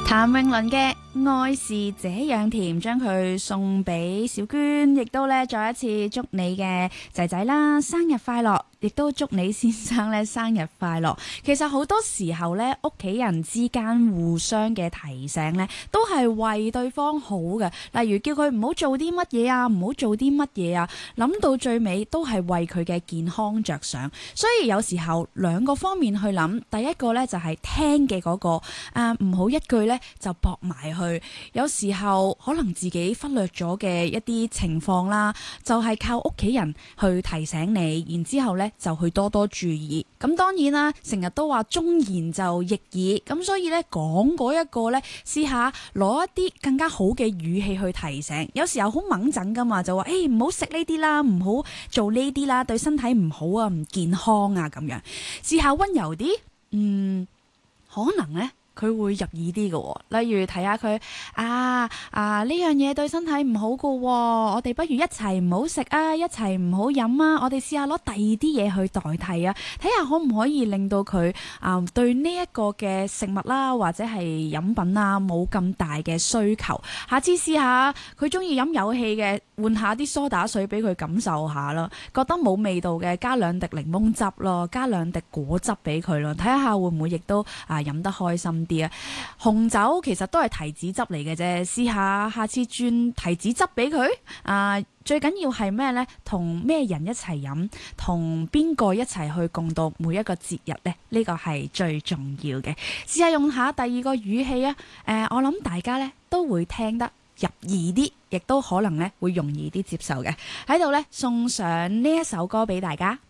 譚詠麟嘅愛是這樣甜，將佢送俾小娟，亦都咧再一次祝你嘅仔仔啦生日快樂，亦都祝你先生咧生日快樂。其實好多時候咧，屋企人之間互相嘅提醒咧，都係為對方好嘅。例如叫佢唔好做啲乜嘢啊，唔好做啲乜嘢啊，諗到最尾都係為佢嘅健康着想。所以有時候兩個方面去諗，第一個咧就係聽嘅嗰個唔好一句咧就駁埋去。有時候可能自己忽略咗嘅一啲情況啦，就係靠屋企人去提醒你，然之後咧就去多多注意。咁當然啦，成日都話忠言就逆耳，咁所以咧講嗰一個咧，試下攞一啲更加好嘅語氣去提醒。有時候好猛整噶嘛，就話唔好食呢啲啦，唔好做呢啲啦，對身體唔好啊，唔健康啊咁樣。試下溫柔啲，可能咧佢會入耳啲嘅。例如提下佢呢樣嘢對身體唔好嘅，我哋不如一齊唔好食啊，一齊唔好飲啊，我哋試下攞第二啲嘢去代替啊，睇下可唔可以令到佢對呢一個嘅食物啦或者係飲品啊冇咁大嘅需求。下次試下佢中意飲有氣嘅，換下啲梳打水俾佢感受下啦，覺得冇味道嘅加兩滴檸檬汁咯，加兩滴果汁俾佢咯，睇下會唔會亦都飲得開心啲啊。紅酒其實都係提子汁嚟嘅啫，試下下次轉提子汁俾佢。最緊要係咩呢？同咩人一齊飲，同邊個一齊去共度每一個節日呢？呢個係最重要嘅。試下用下第二個語氣啊！我諗大家呢都會聽得入耳啲，亦都可能呢會容易啲接受嘅。喺度呢，送上呢一首歌俾大家，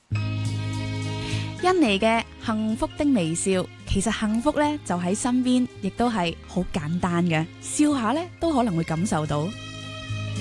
甄妮嘅《幸福的微笑》。其實幸福呢就喺身邊，亦都係好簡單嘅，笑下呢都可能會感受到。